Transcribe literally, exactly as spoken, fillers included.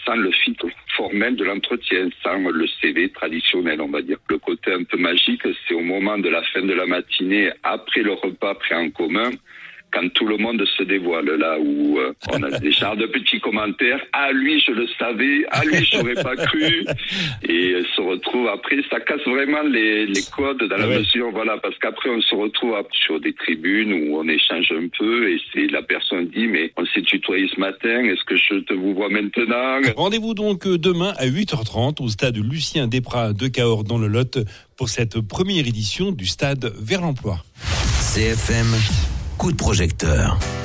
sans le filtre formel de l'entretien, sans le C V traditionnel, on va dire. Le côté un peu magique, c'est au moment de la fin de la matinée, après le repas pris en commun, quand tout le monde se dévoile, là où euh, on a des genres de petits commentaires. Ah, lui, je le savais. Ah, lui, j'aurais pas cru. Et euh, se retrouve après, ça casse vraiment les, les codes dans la ouais. mesure, voilà, parce qu'après, on se retrouve sur des tribunes où on échange un peu et c'est la personne dit, mais on s'est tutoyé ce matin, est-ce que je te vous vois maintenant? Rendez-vous donc demain à huit heures trente au stade Lucien Desprats de Cahors dans le Lot pour cette première édition du stade vers l'emploi. C F M, coup de projecteur.